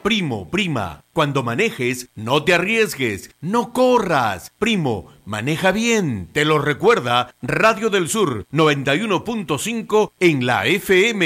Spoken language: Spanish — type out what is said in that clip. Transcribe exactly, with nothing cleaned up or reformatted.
Primo, prima, cuando manejes, no te arriesgues, no corras. Primo, maneja bien. Te lo recuerda Radio del Sur noventa y uno punto cinco en la F M.